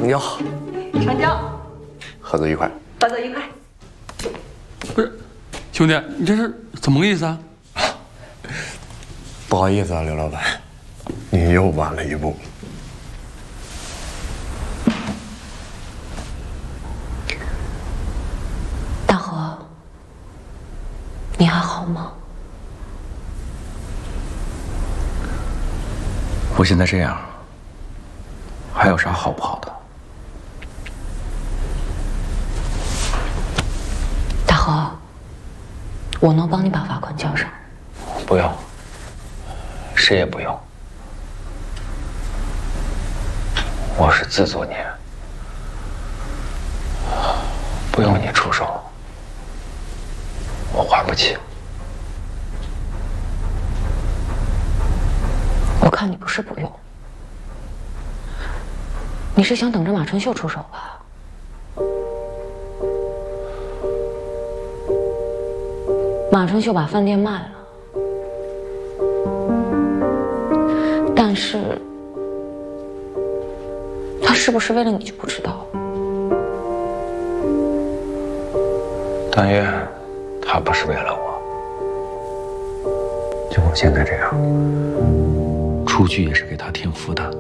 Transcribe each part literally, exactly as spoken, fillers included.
成交。 成交。 合作愉快。 合作愉快。 不是，兄弟，你这是怎么个意思啊？ 不好意思啊，刘老板，你又晚了一步。 大河，你还好吗？ 我现在这样，还有啥好不好的？ 大河，我能帮你把罚款交上。 不用，谁也不用。我是自作孽，不用你出手，我还不起。 我看你不是不用，你是想等着马春秀出手吧？马春秀把饭店卖了，但是他是不是为了你就不知道。 但愿他不是为了我。就我现在这样，出去也是给他添负担。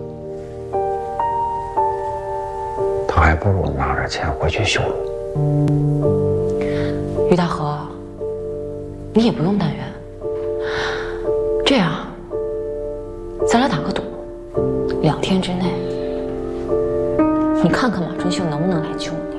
他还不如拿着钱回去修路。 于大河，你也不用但愿。这样，咱俩打个赌，两天之内，你看看马春秀能不能来救你。